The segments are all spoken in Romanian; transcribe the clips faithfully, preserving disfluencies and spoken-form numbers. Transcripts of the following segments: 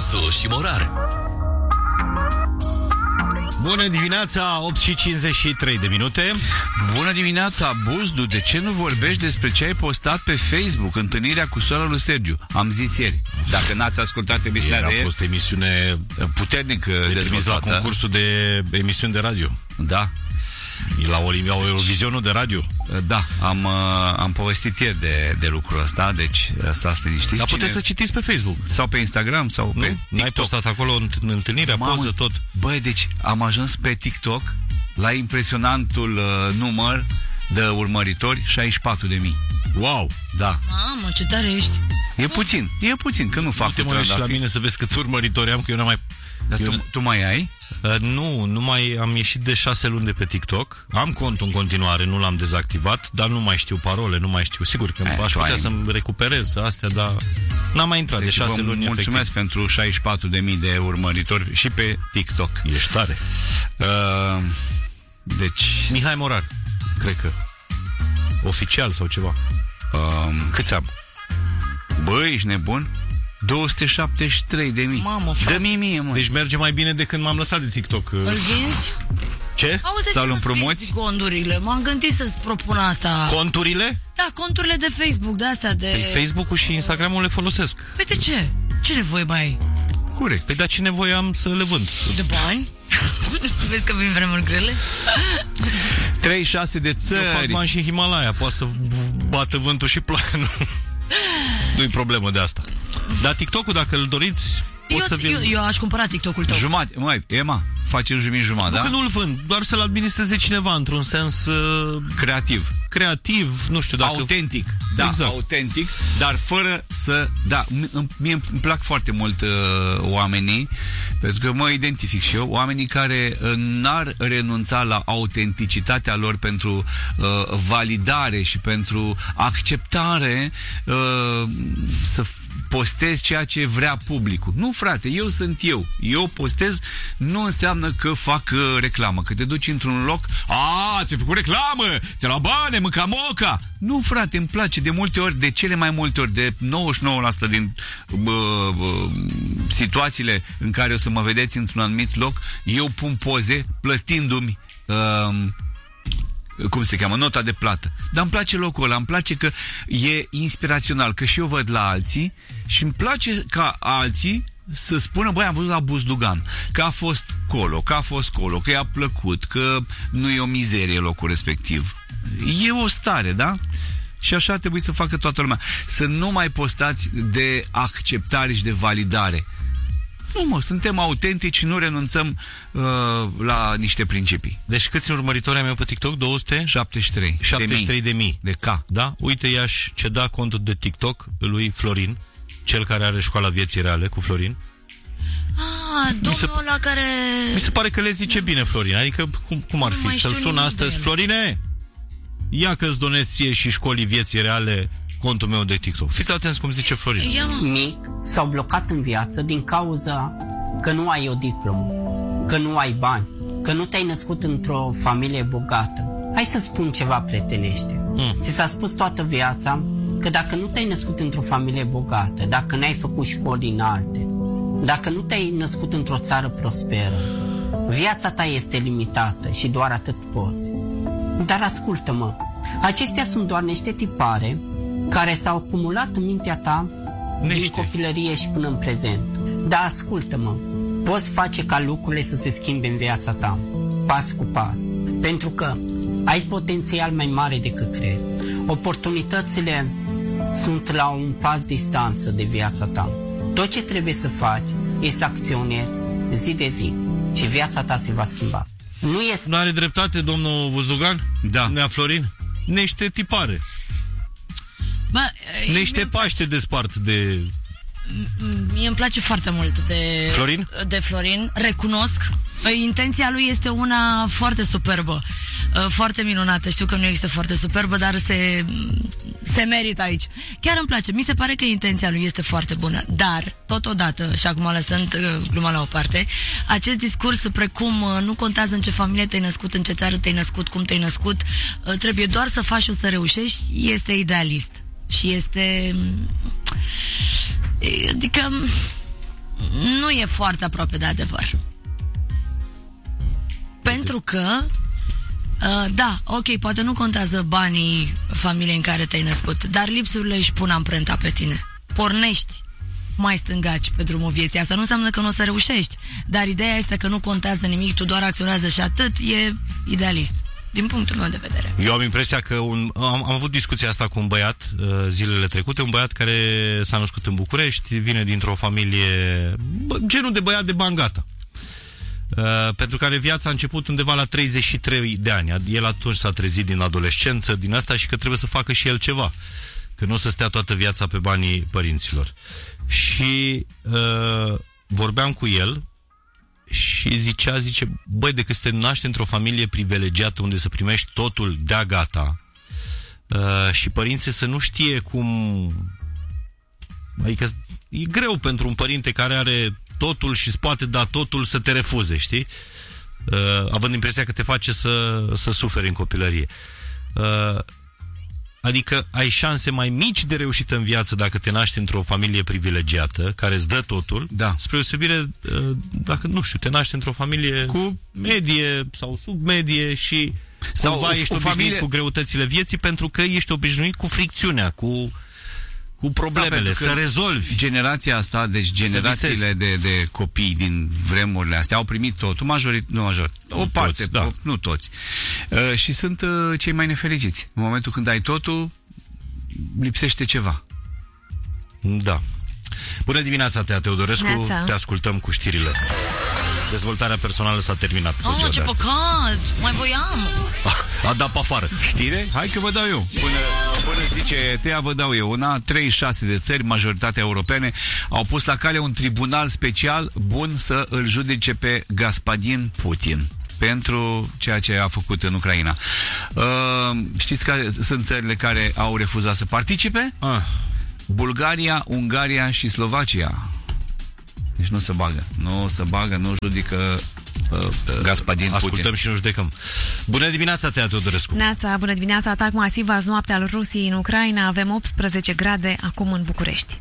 Buzdu și Morar. Bună dimineața, opt și cincizeci și trei de minute. Bună dimineața, Buzdu, de ce nu vorbești despre ce ai postat pe Facebook, întâlnirea cu sora lui Sergiu? Am zis ieri. Dacă n-ați ascultat emisiunea de ieri, ieri, a fost emisiune puternic de trimis la concursul de emisiuni de radio. Da. La Eurovizionul de radio. Da, am, am povestit ieri de, de lucrul ăsta, deci stați liniștiți. Dar puteți să citiți pe Facebook. Sau pe Instagram, sau nu? pe TikTok. N-ai postat acolo în întâlnirea, poză, tot. Băi, deci am ajuns pe TikTok la impresionantul uh, număr de urmăritori, șaizeci și patru de mii. Wow, da. Mamă, ce tare ești. E puțin, e puțin, că nu fac te mă și la mine să vezi câți urmăritori am, că eu n-am mai... Dar eu tu, tu mai ai? Uh, nu, nu mai am ieșit de șase luni de pe TikTok. Am contul în continuare, nu l-am dezactivat, dar nu mai știu parole, nu mai știu. Sigur că e, aș putea ai... să-mi recuperez astea, dar n-am mai intrat deci de șase luni. Mulțumesc efectiv. Pentru șaizeci și patru de mii de urmăritori și pe TikTok. Ești tare. Uh, deci... Mihai Morar, cred că. Oficial sau ceva. Uh, Câți am? Băi, ești nebun? două sute șaptezeci și trei de mii. Mamă, frate. Dă-mi mie, mă. Deci merge mai bine de când m-am lăsat de TikTok. Îl vinzi? Ce? Auzi, sau îl împrumuți? Conturile. M-am gândit să-ți propun asta. Conturile? Da, conturile de Facebook, de astea de... Păi Facebook-ul și Instagram-ul le folosesc. Păi de ce? Ce nevoie mai ai? Corect. Păi dar ce nevoie am să le vând? De bani? Vezi că vin vremuri grele? treizeci și șase de țări. Eu fac bani și în Himalaya. Poate să bată vântul și ploaia. Nu-i problemă de asta. Dar TikTok-ul, dacă îl doriți, pot eu, să vin... eu, eu aș cumpăra TikTok-ul tău. Jumate, măi, Emma, face jumătate, da? Nu că nu-l vând, doar să-l administreze cineva într-un sens uh, creativ. Creativ, nu știu dacă... Autentic, da, exact. autentic, dar fără să... Da, mie îmi plac foarte mult uh, oamenii, pentru că mă identific și eu, oamenii care uh, n-ar renunța la autenticitatea lor pentru uh, validare și pentru acceptare uh, să postez ceea ce vrea publicul. Nu, frate, eu sunt eu. Eu postez, nu înseamnă că fac uh, reclamă. Că te duci într-un loc, a, ți-ai făcut reclamă, ți-ai luat bani, mânca moca. Nu, frate, îmi place de multe ori, de cele mai multe ori, de nouăzeci și nouă la sută din uh, uh, situațiile în care o să mă vedeți într-un anumit loc, eu pun poze plătindu-mi uh, cum se cheamă, nota de plată. Dar îmi place locul ăla, îmi place că e inspirațional, că și eu văd la alții și îmi place ca alții să spună, băi, am văzut la Buzdugan, că a fost colo, că a fost colo, că i-a plăcut, că nu e o mizerie locul respectiv. E o stare, da? Și așa trebuie să facă toată lumea. Să nu mai postați de acceptare și de validare. Nu, mă, suntem autentici și nu renunțăm uh, la niște principii. Deci câți urmăritori am eu pe TikTok? două sute șaptezeci și trei. șaptezeci și trei de mii. De K. Da? Uite, i-aș ceda contul de TikTok lui Florin, cel care are școala vieții reale cu Florin. Ah, domnul se, ăla care... Mi se pare că le zice bine Florin. Adică cum, cum ar fi? Să-l sun astăzi, Florine, ia că-ți donezi ție și școlii vieții reale contul meu de TikTok. Fiți atenți cum zice Florin. Mic s-au blocat în viață din cauza că nu ai o diplomă, că nu ai bani, că nu te-ai născut într-o familie bogată. Hai să spun ceva, prietenește. Mm. Ți s-a spus toată viața că dacă nu te-ai născut într-o familie bogată, dacă n-ai făcut școli înalte, dacă nu te-ai născut într-o țară prosperă, viața ta este limitată și doar atât poți. Dar ascultă-mă, acestea sunt doar niște tipare care s-au acumulat în mintea ta Niște. din copilărie și până în prezent. Dar ascultă-mă, poți face ca lucrurile să se schimbe în viața ta, pas cu pas, pentru că ai potențial mai mare decât crezi. Oportunitățile sunt la un pas distanță de viața ta. Tot ce trebuie să faci e să acționezi zi de zi și viața ta se va schimba. Nu este... Nu are dreptate domnul Buzdugan? Da. Nea Florin? Niște tipare. Bă, niște paște despart de... Mie îmi place foarte mult de Florin, de Florin. Recunosc, intenția lui este una foarte superbă, foarte minunată. Știu că nu există foarte superbă, dar se, se merită aici. Chiar îmi place, mi se pare că intenția lui este foarte bună. Dar, totodată, și acum lăsând gluma la o parte, acest discurs precum nu contează în ce familie te-ai născut, în ce țară te-ai născut, cum te-ai născut, trebuie doar să faci și să reușești, este idealist. Și este... Adică nu e foarte aproape de adevăr. Pentru că uh, da, ok, poate nu contează banii familiei în care te-ai născut, dar lipsurile își pun amprenta pe tine. Pornești mai stângaci pe drumul vieții. Asta nu înseamnă că nu o să reușești, dar ideea este că nu contează nimic, tu doar acționează și atât. E idealist, din punctul meu de vedere. Eu am impresia că un, am, am avut discuția asta cu un băiat uh, zilele trecute, un băiat care s-a născut în București, vine dintr-o familie, bă, genul de băiat de bani gata. Uh, pentru care viața a început undeva la treizeci și trei de ani. El atunci s-a trezit din adolescență, din asta, și că trebuie să facă și el ceva. Că nu o să stea toată viața pe banii părinților. Și uh, vorbeam cu el și zicea, zice, băi, decât să te naști într-o familie privilegiată unde să primești totul de-a gata uh, și părinții să nu știe cum... Adică e greu pentru un părinte care are totul și îți poate da totul să te refuze, știi? Uh, având impresia că te face să, să suferi în copilărie. Uh, Adică ai șanse mai mici de reușită în viață dacă te naști într-o familie privilegiată, care îți dă totul, da. Spre deosebire dacă, nu știu, te naști într-o familie cu medie sau sub medie și sau cumva ești obișnuit familie... cu greutățile vieții, pentru că ești obișnuit cu fricțiunea, cu, cu problemele, da, să rezolvi. Generația asta, deci generațiile de, de copii din vremurile astea au primit totul, majorit, nu major, o nu parte, toți, da. o, nu toți. Uh, și sunt uh, cei mai nefericiți. În momentul când ai totul, lipsește ceva. Da. Bună dimineața, Tea Teodorescu. Neața. Te ascultăm cu știrile. Dezvoltarea personală s-a terminat. Oh, ce păcat! Mai voiam! A, a dat pe afară. Știre? Hai că vă dau eu. Până, până zice Tea, vă dau eu. Una, treizeci și șase de țări, majoritatea europene, au pus la cale un tribunal special bun să îl judece pe Gaspadin Putin pentru ceea ce a făcut în Ucraina. Uh, știți care sunt țările care au refuzat să participe? Ah. Bulgaria, Ungaria și Slovacia. Deci nu se bagă. Nu se bagă, nu judecă uh, Gaspadin Putin. Ascultăm și nu judecăm. Bună dimineața, Tea Teodorescu. Neața, bună dimineața. Atac masiv azi noapte al Rusiei în Ucraina. Avem optsprezece grade acum în București.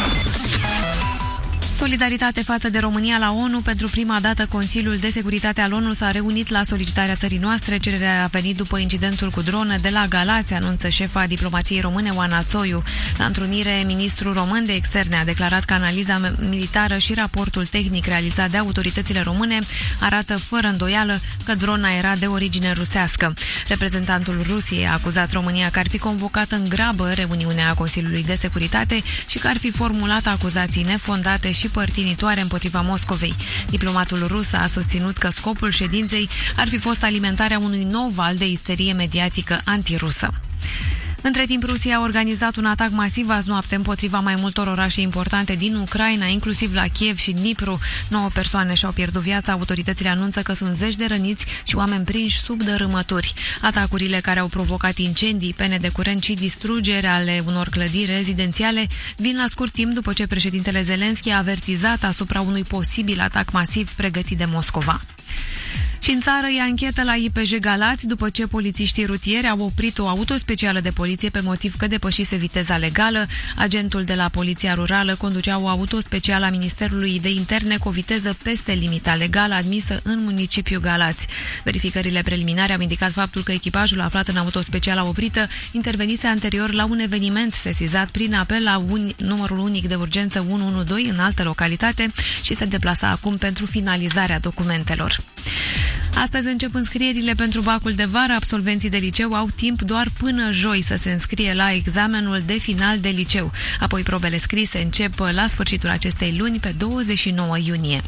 Solidaritate față de România la ONU. Pentru prima dată, Consiliul de Securitate al ONU s-a reunit la solicitarea țării noastre. Cererea a venit după incidentul cu dronă de la Galați, anunță șefa diplomației române, Oana Țoiu. La întrunire, ministrul român de externe a declarat că analiza militară și raportul tehnic realizat de autoritățile române arată fără îndoială că drona era de origine rusească. Reprezentantul Rusiei a acuzat România că ar fi convocat în grabă reuniunea Consiliului de Securitate și că ar fi formulat acuzații nefondate și părtinitoare împotriva Moscovei. Diplomatul rus a susținut că scopul ședinței ar fi fost alimentarea unui nou val de isterie mediatică antirusă. Între timp, Rusia a organizat un atac masiv azi noapte împotriva mai multor orașe importante din Ucraina, inclusiv la Kiev și Dnipru. Nouă persoane și-au pierdut viața. Autoritățile anunță că sunt zeci de răniți și oameni prinși sub dărâmături. Atacurile care au provocat incendii, pene de curent și distrugere ale unor clădiri rezidențiale vin la scurt timp după ce președintele Zelenski a avertizat asupra unui posibil atac masiv pregătit de Moscova. Și în țară e anchetă la I P J Galați după ce polițiștii rutieri au oprit o auto specială de poliție pe motiv că depășise viteza legală. Agentul de la Poliția Rurală conducea o auto specială a Ministerului de Interne cu o viteză peste limita legală admisă în municipiul Galați. Verificările preliminare au indicat faptul că echipajul aflat în auto specială oprită intervenise anterior la un eveniment sesizat prin apel la un, numărul unic de urgență unu unu doi în altă localitate și se deplasa acum pentru finalizarea documentelor. Astăzi încep înscrierile pentru bacul de vară. Absolvenții de liceu au timp doar până joi să se înscrie la examenul de final de liceu. Apoi probele scrise încep la sfârșitul acestei luni, pe douăzeci și nouă iunie.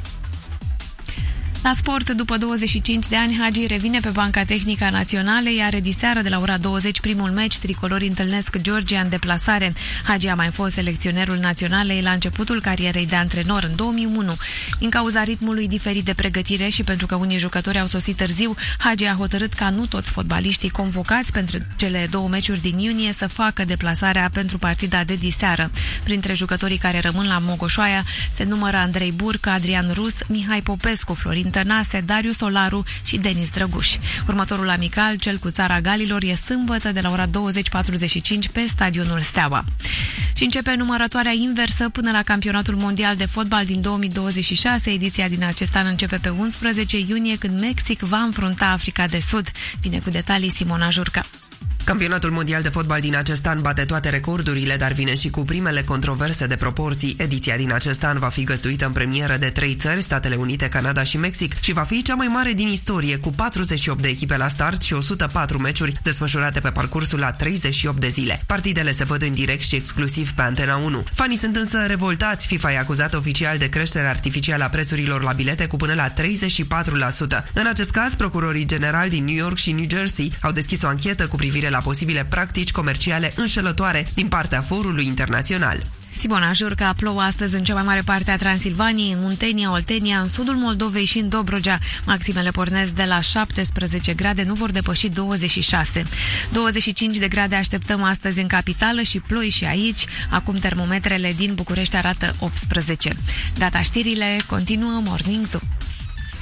La sport, după douăzeci și cinci de ani, Hagi revine pe banca tehnică a Națională, iar diseară de la ora douăzeci primul meci, tricolorii întâlnesc Georgia în deplasare. Hagi a mai fost selecționerul Naționalei la începutul carierei de antrenor în două mii unu. Din cauza ritmului diferit de pregătire și pentru că unii jucători au sosit târziu, Hagi a hotărât ca nu toți fotbaliștii convocați pentru cele două meciuri din iunie să facă deplasarea pentru partida de diseară. Printre jucătorii care rămân la Mogoșoaia se numără Andrei Burcă, Adrian Rus, Mihai Popescu, Florin Tănase, Darius Solaru și Denis Drăguș. Următorul amical, cel cu Țara Galilor, e sâmbătă de la ora douăzeci patruzeci și cinci pe stadionul Steaua. Și începe numărătoarea inversă până la Campionatul Mondial de Fotbal din două mii douăzeci și șase. Ediția din acest an începe pe unsprezece iunie, când Mexic va înfrunta Africa de Sud. Vine cu detalii Simona Jurca. Campionatul mondial de fotbal din acest an bate toate recordurile, dar vine și cu primele controverse de proporții. Ediția din acest an va fi găzduită în premieră de trei țări, Statele Unite, Canada și Mexic, și va fi cea mai mare din istorie, cu patruzeci și opt de echipe la start și o sută patru meciuri desfășurate pe parcursul la treizeci și opt de zile. Partidele se văd în direct și exclusiv pe Antena unu. Fanii sunt însă revoltați. FIFA i-a acuzat oficial de creștere artificială a prețurilor la bilete cu până la treizeci și patru la sută. În acest caz, procurorii generali din New York și New Jersey au deschis o anchetă cu privire la posibile practici comerciale înșelătoare din partea forului internațional. Simona Jurca. Plouă astăzi în cea mai mare parte a Transilvaniei, în Muntenia, Oltenia, în sudul Moldovei și în Dobrogea. Maximele pornesc de la șaptesprezece grade, nu vor depăși douăzeci și șase. douăzeci și cinci de grade așteptăm astăzi în capitală și ploi și aici. Acum termometrele din București arată optsprezece. Gata știrile, continuă Morning Zoo.